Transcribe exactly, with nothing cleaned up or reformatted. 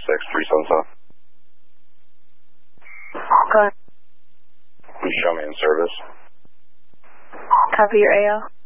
six three seven seven. Go ahead. Show me in service. Copy your A L.